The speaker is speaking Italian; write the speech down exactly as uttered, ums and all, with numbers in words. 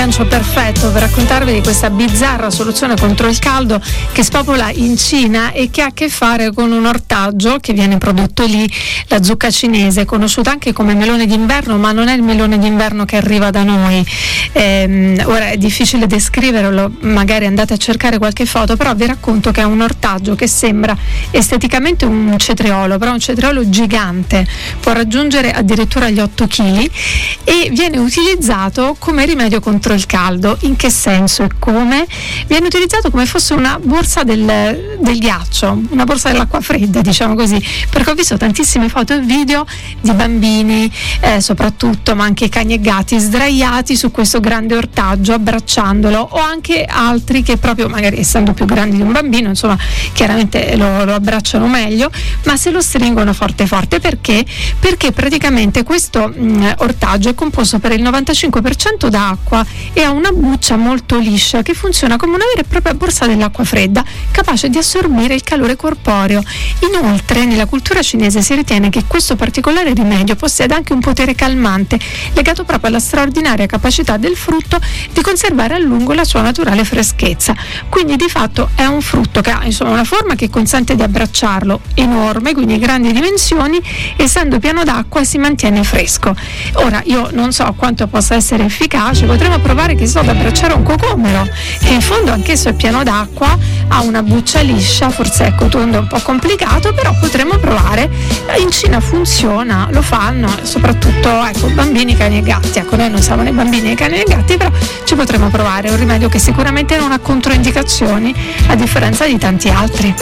Lancio perfetto per raccontarvi di questa bizzarra soluzione contro il caldo che spopola in Cina e che ha a che fare con un ortaggio che viene prodotto lì, la zucca cinese, conosciuta anche come melone d'inverno, ma non è il melone d'inverno che arriva da noi. Ehm, ora è difficile descriverlo, magari andate a cercare qualche foto, però vi racconto che è un ortaggio che sembra esteticamente un cetriolo, però un cetriolo gigante, può raggiungere addirittura gli otto chili e viene utilizzato come rimedio contro il caldo. In che senso e come? Viene utilizzato come fosse una borsa del, del ghiaccio, una borsa dell'acqua fredda, diciamo così, perché ho visto tantissime foto e video di bambini eh, soprattutto, ma anche cani e gatti sdraiati su questo grande ortaggio abbracciandolo, o anche altri che proprio, magari essendo più grandi di un bambino, insomma chiaramente lo, lo abbracciano meglio, ma se lo stringono forte forte. Perché? Perché praticamente questo mh, ortaggio è composto per il novantacinque per cento da acqua e ha una buccia molto liscia che funziona come una vera e propria borsa dell'acqua fredda, capace di assorbire il calore corporeo. Inoltre nella cultura cinese si ritiene che questo particolare rimedio possieda anche un potere calmante legato proprio alla straordinaria capacità del frutto di conservare a lungo la sua naturale freschezza. Quindi di fatto è un frutto che ha insomma una forma che consente di abbracciarlo, enorme, quindi grandi dimensioni, essendo pieno d'acqua si mantiene fresco. Ora io non so quanto possa essere efficace, potremmo provare che so ad abbracciare un cocomero, che in fondo anch'esso è pieno d'acqua, ha una buccia liscia, forse ecco tondo è un po' complicato, però potremmo provare. In Cina funziona, lo fanno soprattutto ecco bambini, cani e gatti. Ecco, noi non siamo né bambini né cani né gatti, però ci potremmo provare. È un rimedio che sicuramente non ha controindicazioni, a differenza di tanti altri.